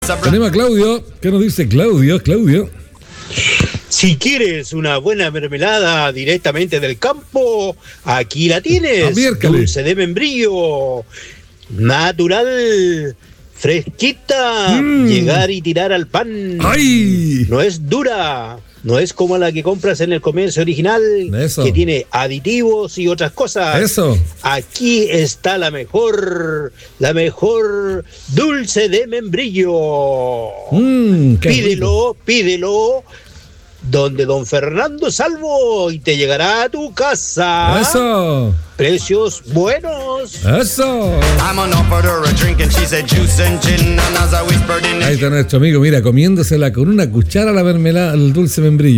Tenemos a Claudio. ¿Qué nos dice Claudio? Si quieres una buena mermelada directamente del campo, aquí la tienes. Dulce de membrillo, natural, fresquita, llegar y tirar al pan. ¡Ay! No es dura, no es como la que compras en el comercio original, que tiene aditivos y otras cosas. Eso. Aquí está la mejor dulce de membrillo. Pídelo. Donde don Fernando Salvo y te llegará a tu casa. Eso. Precios buenos. Eso. Ahí está nuestro amigo, mira, comiéndosela con una cuchara la mermelada, el dulce membrillo.